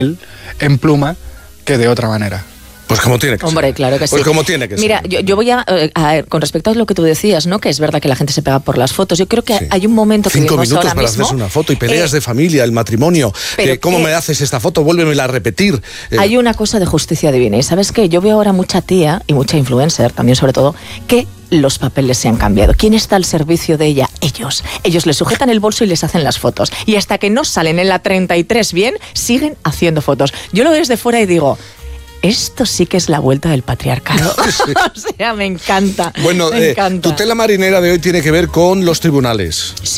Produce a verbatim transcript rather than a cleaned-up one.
en pluma que de otra manera. Pues como tiene que Hombre, ser. claro que sí. Pues como tiene que Mira, ser. Mira, yo, yo voy a, a... Con respecto a lo que tú decías, ¿no? Que es verdad que la gente se pega por las fotos. Yo creo que sí. hay un momento que Cinco vivimos minutos ahora para mismo, hacerse una foto y peleas eh, de familia, el matrimonio. Eh, ¿Cómo que, me haces esta foto? Vuélvemela a repetir. Eh, hay una cosa de justicia divina. Y ¿sabes qué? Yo veo ahora mucha tía y mucha influencer, también sobre todo, que los papeles se han cambiado. ¿Quién está al servicio de ella? Ellos. Ellos le sujetan el bolso y les hacen las fotos. Y hasta que no salen en la treinta y tres bien, siguen haciendo fotos. Yo lo veo desde fuera y digo... Esto sí que es la vuelta del patriarcado. Sí. O sea, me encanta. Bueno, me eh, encanta. tu tela marinera de hoy tiene que ver con los tribunales. Sí.